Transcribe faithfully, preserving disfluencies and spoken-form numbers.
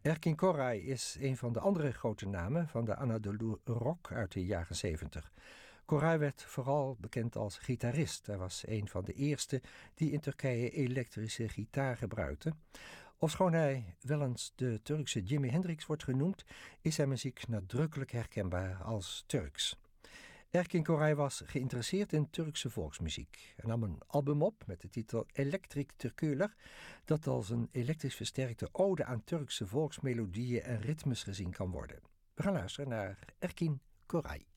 Erkin Koray is een van de andere grote namen van de Anadolu Rock uit de jaren zeventig. Koray werd vooral bekend als gitarist. Hij was een van de eerste die in Turkije elektrische gitaar gebruikte. Ofschoon hij wel eens de Turkse Jimi Hendrix wordt genoemd, is zijn muziek nadrukkelijk herkenbaar als Turks. Erkin Koray was geïnteresseerd in Turkse volksmuziek en nam een album op met de titel Elektrik Türküler, dat als een elektrisch versterkte ode aan Turkse volksmelodieën en ritmes gezien kan worden. We gaan luisteren naar Erkin Koray.